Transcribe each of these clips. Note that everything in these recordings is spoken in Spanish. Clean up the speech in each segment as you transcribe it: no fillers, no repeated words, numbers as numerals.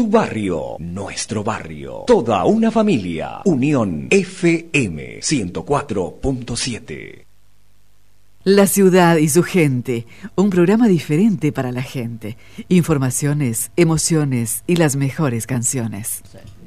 Tu barrio, nuestro barrio. Toda una familia. Unión FM 104.7. La ciudad y su gente, un programa diferente para la gente. Informaciones, emociones y las mejores canciones.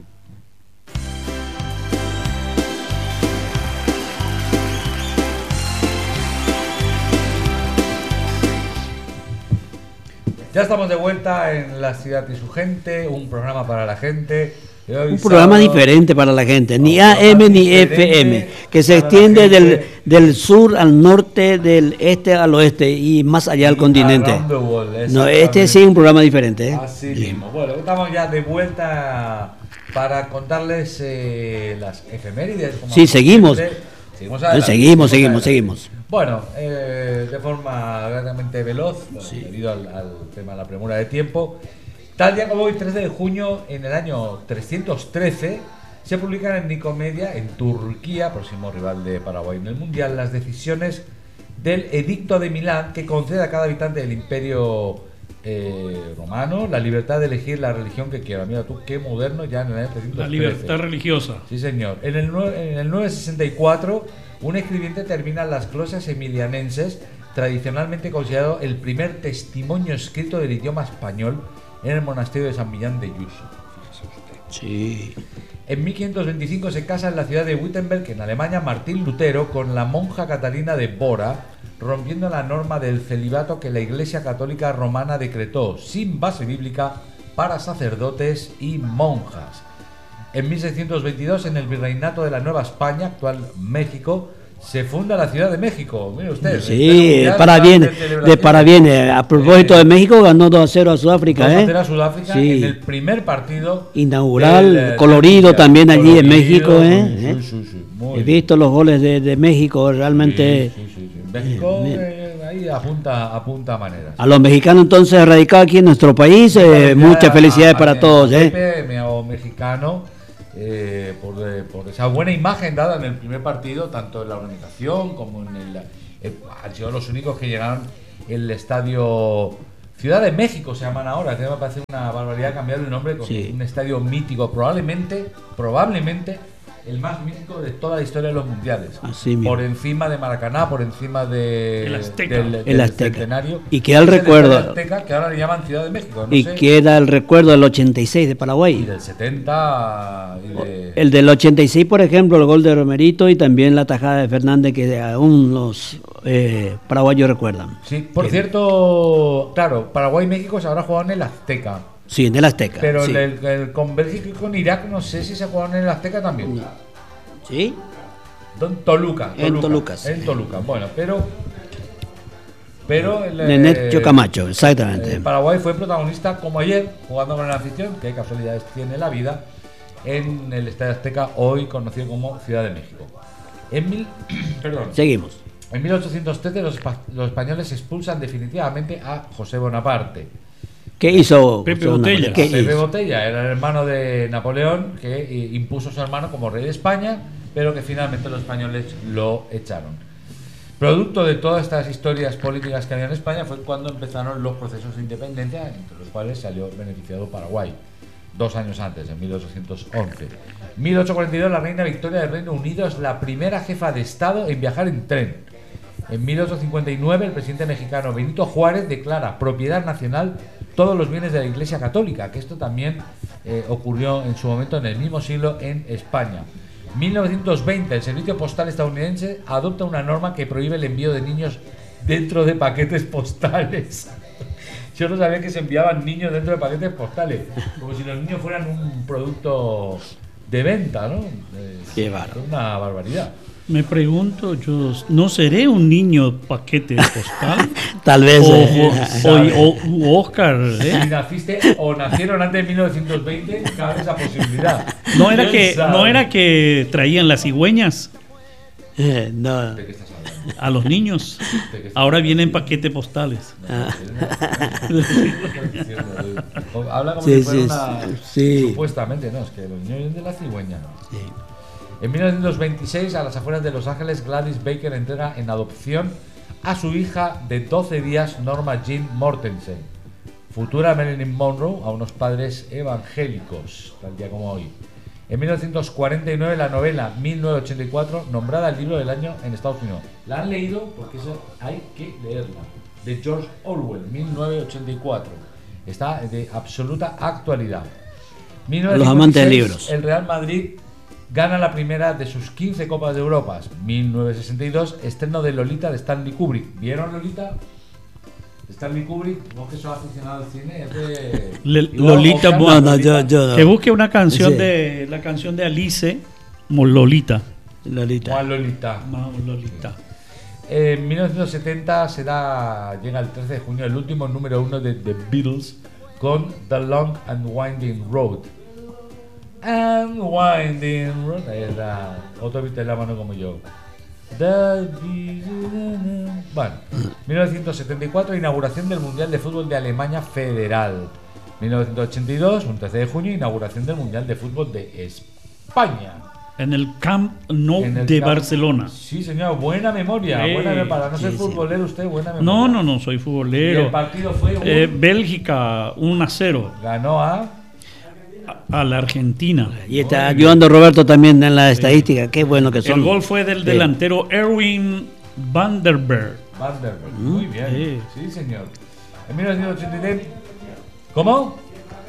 Ya estamos de vuelta en La ciudad y su gente, un programa para la gente. Un programa diferente para la gente, ni AM ni FM, que se extiende del sur al norte, del este al oeste y más allá del continente. No, este sí es un programa diferente. Así mismo. Bueno, estamos ya de vuelta para contarles las efemérides. Sí, seguimos. Seguimos. Bueno, de forma realmente veloz, sí, debido al tema de la premura de tiempo. Tal día como hoy, 13 de junio, en el año 313, se publican en Nicomedia, en Turquía, próximo rival de Paraguay en el Mundial, las decisiones del Edicto de Milán, que concede a cada habitante del Imperio Romano la libertad de elegir la religión que quiera. Mira tú, qué moderno ya en el año 313. La libertad religiosa. Sí, señor. En el 964, un escribiente termina las glosas emilianenses, tradicionalmente considerado el primer testimonio escrito del idioma español, en el monasterio de San Millán de Yuso. Sí. En 1525 se casa en la ciudad de Wittenberg, en Alemania, Martín Lutero con la monja Catalina de Bora, rompiendo la norma del celibato que la Iglesia Católica Romana decretó, sin base bíblica, para sacerdotes y monjas. En 1622, en el Virreinato de la Nueva España, actual México, se funda la Ciudad de México. Mire usted. Sí, para bien. A propósito de México, ganó 2-0 a Sudáfrica. 2-0 a Sudáfrica, sí, en el primer partido inaugural, colorido también allí colorido, en México. Sí, he visto los goles de México, realmente. Sí. México ahí apunta manera. A los mexicanos entonces radicados aquí en nuestro país, muchas felicidades para todos. Pepe, mexicano. Por esa buena imagen dada en el primer partido, tanto en la organización como en han sido los únicos que llegaron el estadio Ciudad de México, se llaman ahora, que me parece una barbaridad cambiar el nombre, con un estadio mítico, probablemente el más mítico de toda la historia de los mundiales. Por encima de Maracaná, por encima del Azteca. Centenario. Y queda el recuerdo. Azteca, que ahora le llaman Ciudad de México. Y queda el recuerdo del 86 de Paraguay. Y del 70. El del 86, por ejemplo, el gol de Romerito y también la tajada de Fernández, que aún los paraguayos recuerdan. Sí, por cierto, claro, Paraguay y México se habrá jugado en el Azteca. Sí, en el Azteca. Pero sí. Con Bélgica y con Irak no sé si se jugaron en el Azteca también. No. ¿Sí? En Toluca. En Toluca. En Toluca. Bueno, pero Nenet Camacho, exactamente. Paraguay fue protagonista, como ayer, jugando con el anfitrión, que casualidades tiene la vida, en el Estadio Azteca, hoy conocido como Ciudad de México. Seguimos. En 1813 los españoles expulsan definitivamente a José Bonaparte. ¿Qué hizo Pepe Botella? Pepe Botella era el hermano de Napoleón, que impuso a su hermano como rey de España, pero que finalmente los españoles lo echaron. Producto de todas estas historias políticas que había en España fue cuando empezaron los procesos de independencia, entre los cuales salió beneficiado Paraguay, 2 años antes, en 1811. En 1842, la reina Victoria del Reino Unido es la primera jefa de Estado en viajar en tren. En 1859, el presidente mexicano Benito Juárez declara propiedad nacional todos los bienes de la Iglesia Católica, que esto también ocurrió en su momento en el mismo siglo en España. 1920, el Servicio Postal estadounidense adopta una norma que prohíbe el envío de niños dentro de paquetes postales. Yo no sabía que se enviaban niños dentro de paquetes postales, como si los niños fueran un producto de venta, ¿no? Qué bárbaro. Es una barbaridad. Me pregunto, yo no seré un niño paquete postal. Tal vez. O Oscar. Si naciste o nacieron antes de 1920, cabe esa posibilidad. No era que traían las cigüeñas. No. ¿De qué estás hablando? A los niños. Ahora vienen paquetes postales. Habla como si fuera una. Supuestamente, no, es que los niños vienen de la cigüeña. Sí. En 1926, a las afueras de Los Ángeles, Gladys Baker entrega en adopción a su hija de 12 días, Norma Jean Mortensen. futura Marilyn Monroe a unos padres evangélicos, tal día como hoy. En 1949 la novela 1984, nombrada el libro del año en Estados Unidos. ¿La han leído? Porque eso hay que leerla. De George Orwell, 1984. Está de absoluta actualidad. Los amantes de libros. El Real Madrid gana la primera de sus 15 Copas de Europa. 1962, estreno de Lolita de Stanley Kubrick. ¿Vieron Lolita? Stanley Kubrick, vos que sos aficionado al cine, es de... Lolita, yo que busque una canción Sí. de la canción de Alice, Lolita. Juan Lolita. Lolita. En 1970 llega el 13 de junio el último número 1 de The Beatles con The Long and Winding Road. And Winding Road. Era otro viste la mano como yo. Bueno, 1974, inauguración del Mundial de Fútbol de Alemania Federal. 1982, un 13 de junio, inauguración del Mundial de Fútbol de España. En el Camp Nou En el de campo. Barcelona. Sí, señor, buena memoria. Sí, Para no ser sí, futbolero, usted, buena memoria. No, soy Y futbolero. el partido fue Bélgica 1-0 ganó a la Argentina. Y está ayudando Roberto también en la estadística. Qué bueno que son. El gol fue del delantero Erwin van der Berg. Vanderbilt. Muy bien. Sí. Sí, señor. En 1983. ¿Cómo?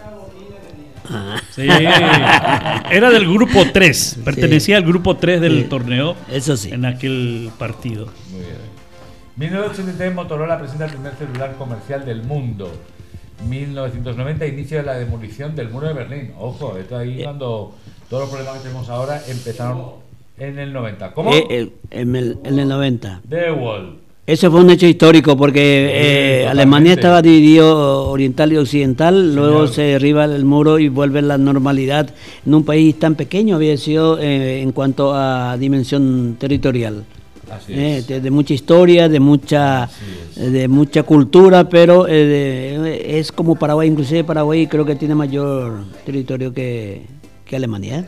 Sí. Era del grupo 3. Pertenecía al grupo 3 del torneo. Eso sí. En aquel partido. Muy bien. 1983, Motorola presenta el primer celular comercial del mundo. 1990, inicio de la demolición del muro de Berlín. Ojo, esto ahí cuando todos los problemas que tenemos ahora empezaron en el 90. ¿Cómo? En el 90. The Wall. Eso fue un hecho histórico porque Sí, Alemania totalmente. estaba dividido oriental y occidental, luego Señor. se derriba el muro y vuelve la normalidad en un país tan pequeño había sido en cuanto a dimensión territorial. Así es. De mucha historia, de mucha Así es. de mucha cultura, pero es como Paraguay, inclusive Paraguay creo que tiene mayor territorio que Alemania.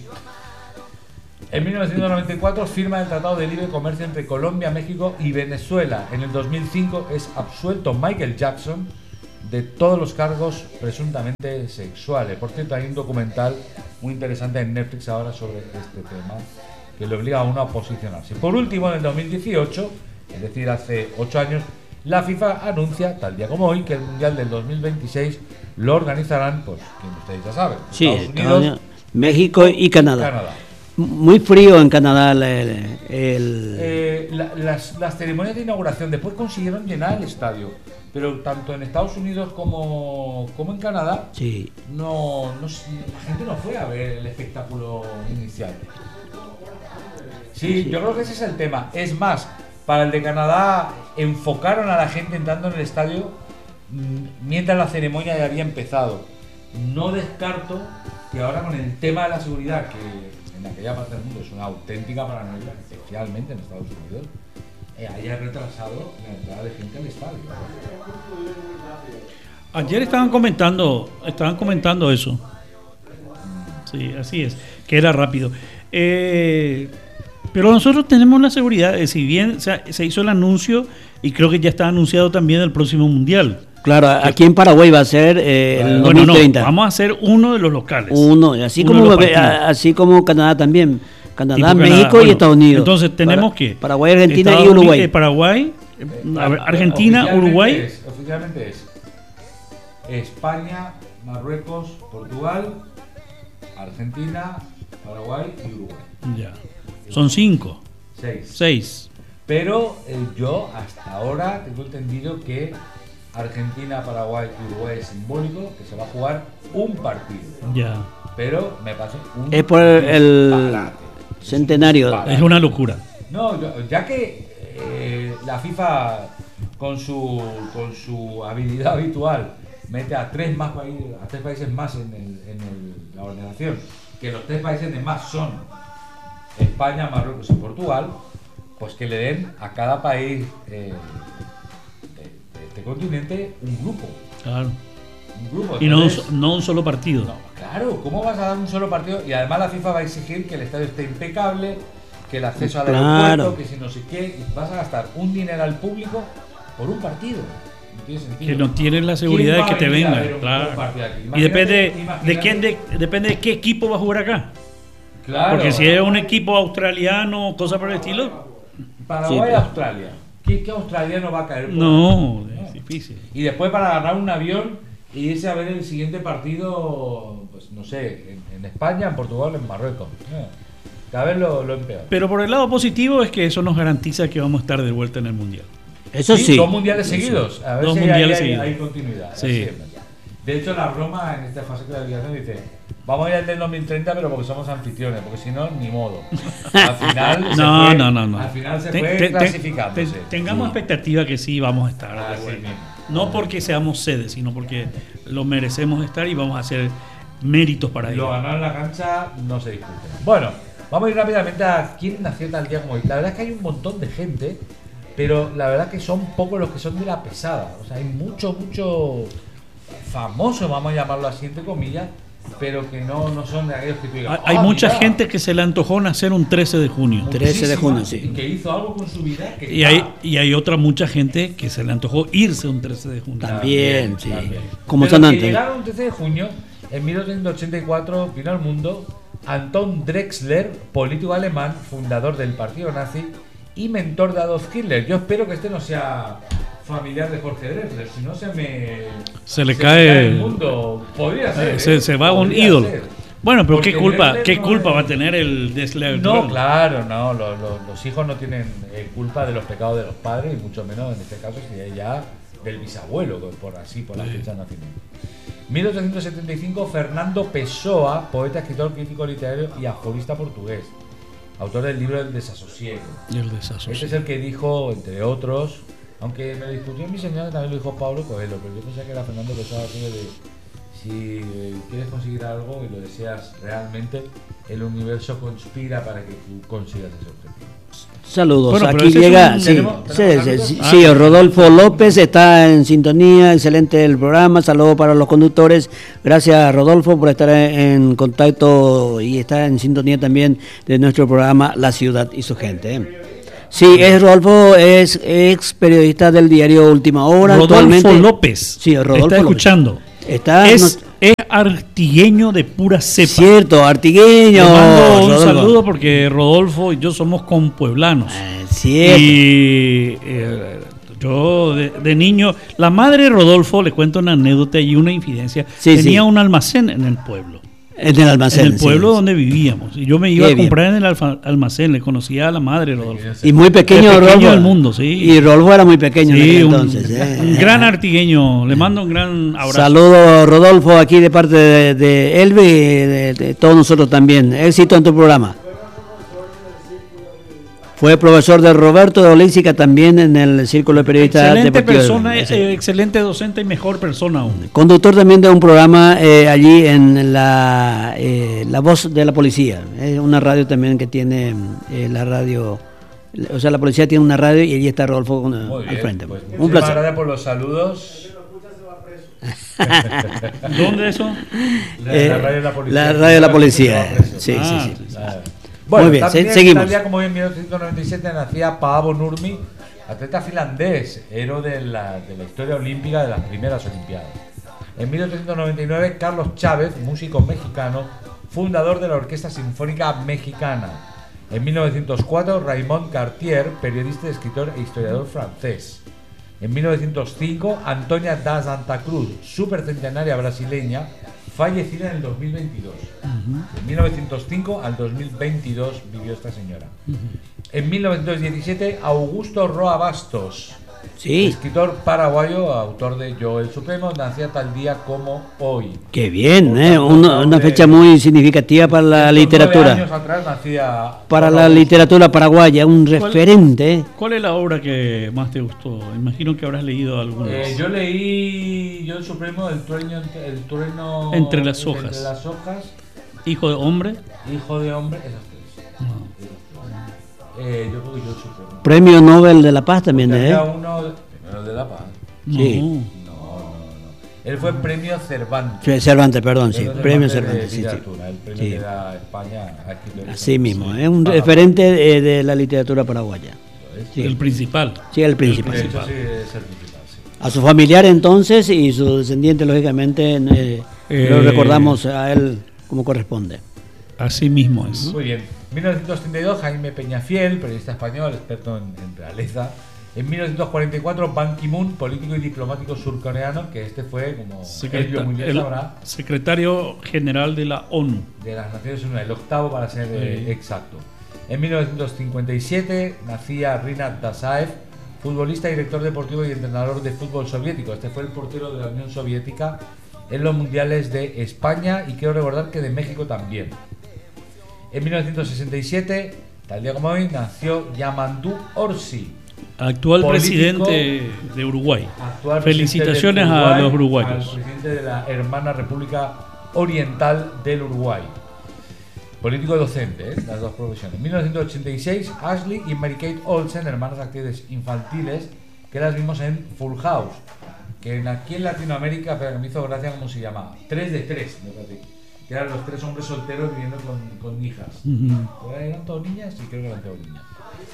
En 1994 firma el Tratado de Libre Comercio entre Colombia, México y Venezuela. En el 2005 es absuelto Michael Jackson de todos los cargos presuntamente sexuales. Por cierto, hay un documental muy interesante en Netflix ahora sobre este tema que le obliga a uno a posicionarse. Por último, en el 2018, es decir, hace 8 años, la FIFA anuncia, tal día como hoy, que el Mundial del 2026 lo organizarán, pues, quien ustedes ya saben, Sí, Estados Unidos, México y Canadá. Canadá. Muy frío en Canadá Las ceremonias de inauguración después consiguieron llenar el estadio, pero tanto en Estados Unidos como en Canadá sí. la gente no fue a ver el espectáculo inicial. Sí, yo creo que ese es el tema. Es más, para el de Canadá enfocaron a la gente entrando en el estadio mientras la ceremonia ya había empezado. No descarto que ahora con el tema de la seguridad, que en aquella parte del mundo es una auténtica paranoia, especialmente en Estados Unidos, haya retrasado la entrada de gente al estadio. Ayer estaban comentando eso. Sí, así es, que era rápido. Pero nosotros tenemos la seguridad de, si bien se hizo el anuncio, y creo que ya está anunciado también el próximo Mundial. Claro, aquí en Paraguay va a ser el Bueno, 2030. no, vamos a hacer uno de los locales. Así Uno de los así como Canadá también. Canadá, Tipo México Canadá. y Estados Unidos. Entonces tenemos que Paraguay, Argentina Estados y Uruguay. Unidos, Paraguay, Argentina, Oficialmente Uruguay. Oficialmente es España, Marruecos, Portugal, Argentina, Paraguay y Uruguay. Ya. Son 5, 6. 6. Pero yo hasta ahora tengo entendido que Argentina, Paraguay y Uruguay es simbólico, que se va a jugar un partido. Ya. Pero me parece un Es por el disparate. centenario. Es una locura. No, ya que la FIFA con su habilidad habitual mete a tres países más en la organización, que los 3 países de más son España, Marruecos y Portugal, pues que le den a cada país de este continente un grupo. Claro. Un grupo. Y no Entonces, un solo partido. no, claro, ¿cómo vas a dar un solo partido? Y además la FIFA va a exigir que el estadio esté impecable, que el acceso al Claro. aeropuerto, que si no sé qué, y vas a gastar un dinero al público por un partido. tiene sentido. Que no tienes la seguridad de que te venga. Claro. Y depende de qué equipo va a jugar acá. Claro. Porque si es un equipo australiano o cosa por el estilo. Paraguay, Australia. ¿Qué australiano va a caer? No, es difícil. Y después para agarrar un avión e irse a ver el siguiente partido, pues no sé, en España, en Portugal, en Marruecos. Cada vez lo empeora. Pero por el lado positivo es que eso nos garantiza que vamos a estar de vuelta en el Mundial. Eso sí. 2 mundiales seguidos. A ver Dos si mundiales hay seguidos. continuidad. Sí. De hecho, la Roma en esta fase de clasificación dice: vamos a ir al del 2030, pero porque somos anfitriones, porque si no, ni modo. Al final No. Al final se fue clasificándose. Tengamos expectativa que sí vamos a estar. Así mismo. No porque seamos sede, sino porque lo merecemos estar y vamos a hacer méritos para ello. Lo ganar en la cancha no se discute. Bueno, vamos a ir rápidamente a quién nació tal día como hoy. La verdad es que hay un montón de gente, pero la verdad que son pocos los que son de la pesada. O sea, hay mucho famoso, vamos a llamarlo así entre comillas, pero que no son de aquellos que tú digas. Hay mucha mira, gente que se le antojó nacer un 13 de junio. 13 de junio, sí. Y que hizo algo con su vida. Que Y hay otra mucha gente que se le antojó irse un 13 de junio. También, sí. también. Como Pero son que antes. llegaron un 13 de junio, en 1884 vino al mundo Anton Drexler, político alemán, fundador del partido nazi y mentor de Adolf Hitler. Yo espero que este no sea familiar de Jorge Drexler, si no se le cae el mundo. Podría ser. Se va un Podría ídolo. ser. Bueno, pero Porque ¿qué Drexler culpa no va a es- tener el Drexler? No, claro, no. Los hijos no tienen culpa de los pecados de los padres, y mucho menos en este caso si es ya del bisabuelo, por la fecha de nacimiento. 1875, Fernando Pessoa, poeta, escritor, crítico literario y aforista portugués, autor del libro El desasosiego. El desasosiego. Este es el que dijo, entre otros, aunque me lo discutió mi señora, también lo dijo Pablo Coelho, pero yo pensé que era Fernando Pessoa, aquello de si quieres conseguir algo y lo deseas realmente, el universo conspira para que tú consigas ese objetivo. Saludos, Bueno, pero aquí ese es llega, un- sí, ¿tenemos saludos? sí, Rodolfo López está en sintonía, excelente el programa, saludos para los conductores, gracias Rodolfo por estar en contacto y estar en sintonía también de nuestro programa La Ciudad y su gente. Sí, Rodolfo, es ex periodista del diario Última Hora. Rodolfo actualmente, López. Sí, Rodolfo está López. escuchando. Es artigueño de pura cepa. Cierto, artigueño. Le mando un Rodolfo. saludo porque Rodolfo y yo somos compueblanos. Cierto. Y yo de niño, la madre de Rodolfo, le cuento una anécdota y una infidencia, Sí, tenía sí. un almacén en el pueblo. En el almacén. En el pueblo sí. donde vivíamos. Y yo me iba Qué a bien. comprar en el almacén, le conocía a la madre de Rodolfo. Y muy pequeño, El pequeño Rodolfo. del mundo, sí. Y Rodolfo era muy pequeño en Sí, aquel un, entonces. un gran artigueño. Le mando un gran abrazo. Saludos, Rodolfo, aquí de parte de Elvi y de todos nosotros también. Éxito en tu programa. Fue profesor de Roberto de Olíncica también en el Círculo de Periodistas Excelente Deportivos. persona, Sí. excelente docente y mejor persona aún. Conductor también de un programa allí en la Voz de la Policía. Es una radio también que tiene la radio. O sea, la policía tiene una radio y allí está Rodolfo Muy al bien, frente. pues, Un muchísimas placer. gracias por los saludos. ¿Dónde eso? La radio de la policía. La radio de la policía. Sí, Ah, sí, sí. Bueno, Muy bien, también seguimos. tal día como hoy en 1997 nacía Paavo Nurmi, atleta finlandés, héroe de la historia olímpica de las primeras Olimpiadas. En 1899, Carlos Chávez, músico mexicano, fundador de la Orquesta Sinfónica Mexicana. En 1904, Raymond Cartier, periodista, escritor e historiador francés. En 1905, Antonia da Santa Cruz, supercentenaria brasileña, fallecida en el 2022. De 1905 al 2022 vivió esta señora. En 1917, Augusto Roa Bastos, Sí, escritor paraguayo, autor de Yo el Supremo, nacía tal día como hoy. qué bien, Por tanto, una hombre, fecha muy significativa para la 109 años literatura. atrás nacía Para la Augusto. literatura paraguaya, un referente. ¿Cuál es la obra que más te gustó? Imagino que habrás leído algunas. Yo leí Yo el Supremo, el trueno Entre las hojas. Entre las hojas, Hijo de hombre. Hijo de hombre, esas tres. Yo creo que Yo el Supremo. Premio Nobel de la Paz también, Había uno de la Paz. Sí. No. Él fue premio Cervantes. Sí, Cervantes, perdón, sí, premio de Cervantes, sí, sí. literatura, el premio Sí. que da España a escritores. Así mismo, Sí. es un referente de la literatura paraguaya. Sí. El principal. Sí, el principal. De sí. hecho, sí, es el principal, sí. A su familiar entonces y su descendiente, lógicamente, lo recordamos a él como corresponde. Así mismo es. Muy bien. 1932, Jaime Peñafiel, periodista español, experto en realeza. En 1944, Ban Ki-moon, político y diplomático surcoreano, que este fue, como muy bien sabrá, secretario general de la ONU. De las Naciones Unidas, el octavo para ser exacto. En 1957 nacía Rinat Dasaev, futbolista, director deportivo y entrenador de fútbol soviético. Este fue el portero de la Unión Soviética en los mundiales de España y quiero recordar que de México también. En 1967, tal día como hoy, nació Yamandu Orsi, actual presidente de Uruguay. Felicitaciones a los uruguayos. Al presidente de la hermana República Oriental del Uruguay. Político docente, las dos profesiones. En 1986, Ashley y Mary Kate Olsen, hermanas actrices infantiles, que las vimos en Full House, que aquí en Latinoamérica, pero me hizo gracia cómo se llamaba, 3 de 3, me parece, que eran los 3 hombres solteros viviendo con hijas. ¿Eran todas niñas? Sí, creo que eran todas niñas.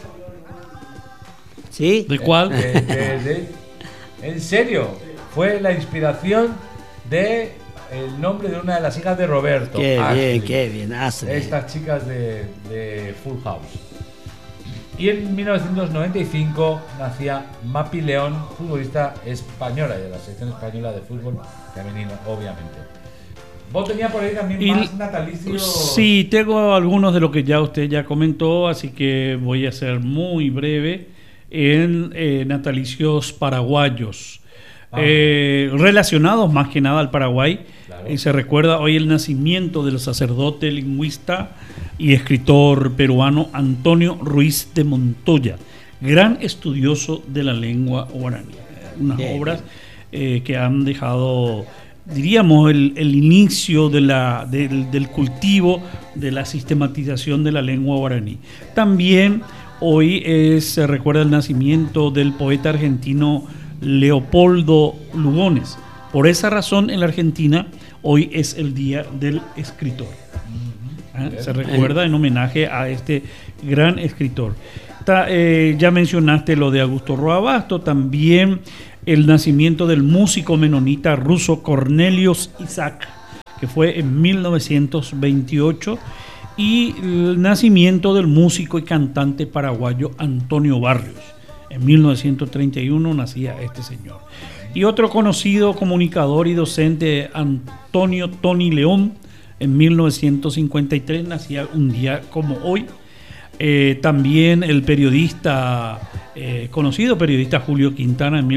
¿Sí? ¿De cuál? En serio, fue la inspiración de el nombre de una de las hijas de Roberto. Qué bien, Ashley. Estas chicas de Full House. Y en 1995 nacía Mapi León, futbolista española de la selección española de fútbol femenino, obviamente. Vos tenías por ahí también más natalicios. Sí, tengo algunos de lo que ya usted ya comentó, así que voy a ser muy breve en natalicios paraguayos. Relacionados más que nada al Paraguay. Claro. Se recuerda hoy el nacimiento del sacerdote, lingüista y escritor peruano Antonio Ruiz de Montoya, gran estudioso de la lengua guaraní. Unas obras que han dejado, diríamos, el inicio del cultivo, de la sistematización de la lengua guaraní. También hoy se recuerda el nacimiento del poeta argentino Leopoldo Lugones. Por esa razón, en la Argentina hoy es el Día del Escritor. Se recuerda en homenaje a este gran escritor. Ya mencionaste lo de Augusto Roa Basto, también el nacimiento del músico menonita ruso Cornelius Isaac, que fue en 1928, y el nacimiento del músico y cantante paraguayo Antonio Barrios. En 1931 nacía este señor. Y otro conocido comunicador y docente, Antonio Tony León, en 1953 nacía un día como hoy. También el periodista, conocido periodista Julio Quintana, en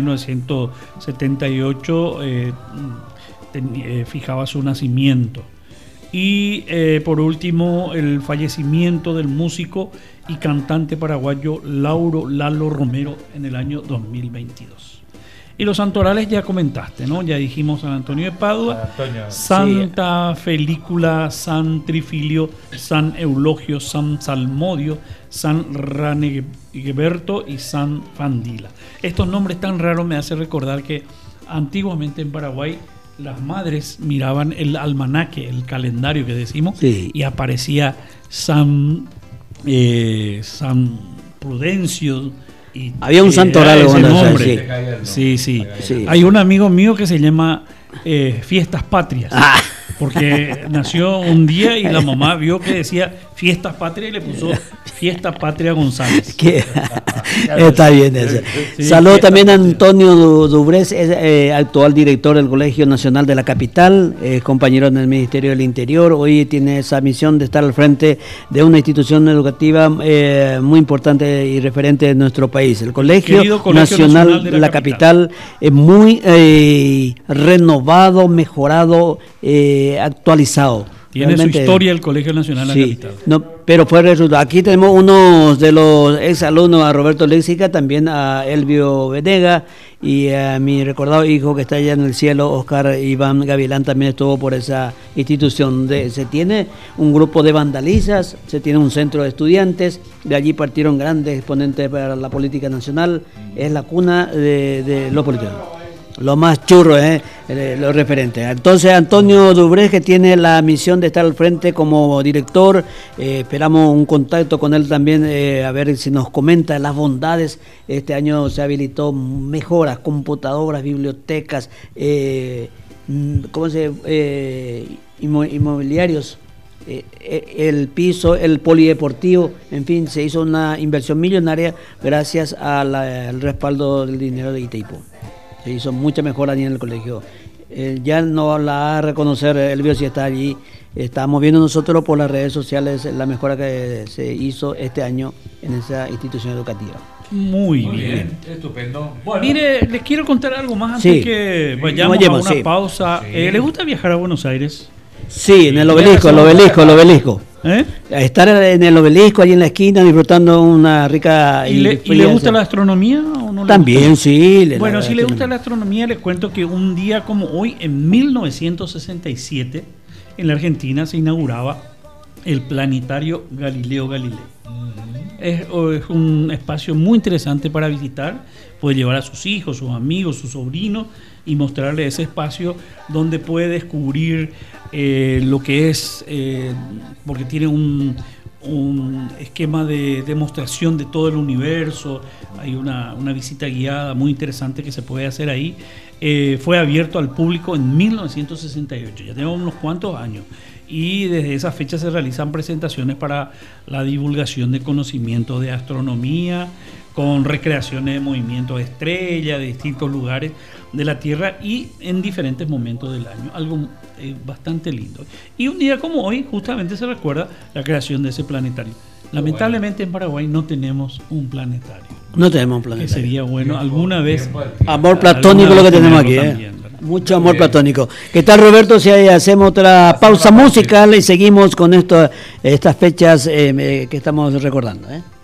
1978 fijaba su nacimiento. Y por último, el fallecimiento del músico y cantante paraguayo Lalo Romero en el año 2022. Y los santorales ya comentaste, ¿no? Ya dijimos San Antonio de Padua, Santa Felícula, San Trifilio, San Eulogio, San Salmodio, San Raneberto y San Fandila. Estos nombres tan raros me hacen recordar que antiguamente en Paraguay las madres miraban el almanaque, el calendario que decimos, y aparecía San Prudencio. Y había un santoral ese nombre. Sí. Hay un amigo mío que se llama Fiestas Patrias, porque nació un día y la mamá vio que decía Fiestas Patrias y le puso Fiesta Patria González. Está bien eso. Saludos también a Antonio Dubrés, actual director del Colegio Nacional de la Capital, compañero en el Ministerio del Interior. Hoy tiene esa misión de estar al frente de una institución educativa muy importante y referente de nuestro país. El Colegio Nacional de la Capital es muy renovado, mejorado, actualizado. Tiene realmente, su historia el Colegio Nacional de la Capital. No, pero fue resultado. Aquí tenemos uno de los exalumnos, a Roberto Léxica, también a Elvio Venega, y a mi recordado hijo que está allá en el cielo, Oscar Iván Gavilán, también estuvo por esa institución. Se tiene un grupo de vandalizas, se tiene un centro de estudiantes, de allí partieron grandes exponentes para la política nacional, es la cuna de los políticos. Lo más churro, lo referente. Entonces, Antonio Dubrez, que tiene la misión de estar al frente como director, esperamos un contacto con él también, a ver si nos comenta las bondades. Este año se habilitó mejoras, computadoras, bibliotecas, inmobiliarios, el piso, el polideportivo, en fin, se hizo una inversión millonaria gracias al respaldo del dinero de Itaipu. Se hizo mucha mejora allí en el colegio. Ya no la va a reconocer Elvio si está allí. Estamos viendo nosotros por las redes sociales la mejora que se hizo este año en esa institución educativa. Muy bien. Estupendo. Bueno. Mire, les quiero contar algo más antes que vayamos a una pausa. Sí. ¿Les gusta viajar a Buenos Aires? Sí, en el obelisco. Estar en el obelisco, allí en la esquina, disfrutando una rica... ¿Y le gusta la astronomía o no? También, sí. Bueno, si le gusta la astronomía, les cuento que un día como hoy, en 1967, en la Argentina se inauguraba el planetario Galileo Galilei. Es un espacio muy interesante para visitar. Puede llevar a sus hijos, sus amigos, sus sobrinos y mostrarle ese espacio donde puede descubrir lo que es, porque tiene un esquema de demostración de todo el universo. Hay una visita guiada muy interesante que se puede hacer ahí. Fue abierto al público en 1968, ya tenemos unos cuantos años. Y desde esa fecha se realizan presentaciones para la divulgación de conocimientos de astronomía, con recreaciones de movimientos de estrellas de distintos lugares de la Tierra y en diferentes momentos del año. Algo bastante lindo. Y un día como hoy justamente se recuerda la creación de ese planetario. Lamentablemente en Paraguay no tenemos un planetario. No tenemos un planetario. Que sería bueno alguna vez. Amor platónico lo que tenemos aquí. Mucho amor platónico. ¿Qué tal, Roberto? Si hacemos otra pausa musical y seguimos con estas fechas que estamos recordando.